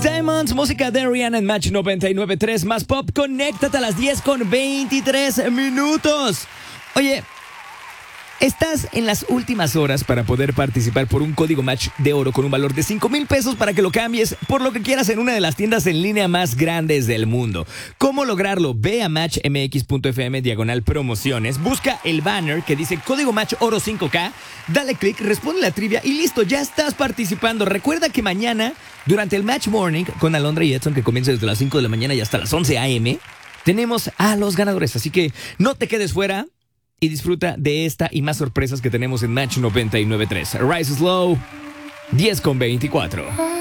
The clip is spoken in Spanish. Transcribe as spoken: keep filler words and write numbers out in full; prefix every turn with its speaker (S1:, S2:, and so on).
S1: Diamonds, música de Rihanna en Match noventa y nueve punto tres más pop. Conéctate a las diez con veintitrés minutos. Oye, estás en las últimas horas para poder participar por un código Match de oro con un valor de cinco mil pesos para que lo cambies por lo que quieras en una de las tiendas en línea más grandes del mundo. ¿Cómo lograrlo? Ve a matchmx.fm diagonal promociones, busca el banner que dice código Match oro cinco K, dale clic, responde la trivia y listo, ya estás participando. Recuerda que mañana, durante el Match Morning con Alondra y Edson, que comienza desde las cinco de la mañana y hasta las once a eme, tenemos a los ganadores, así que no te quedes fuera y disfruta de esta y más sorpresas que tenemos en Match noventa y nueve punto tres. Rise Slow, diez con veinticuatro.